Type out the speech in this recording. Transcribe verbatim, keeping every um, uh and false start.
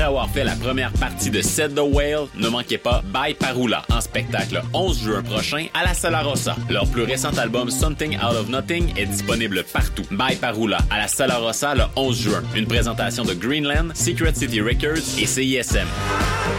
avoir fait la première partie de Set the Whale, ne manquez pas Bye Parula en spectacle le onze juin prochain à la Sala Rossa. Leur plus récent album Something Out of Nothing est disponible partout. Bye Parula à la Sala Rossa le onze juin. Une présentation de Greenland, Secret City Records et C I S M.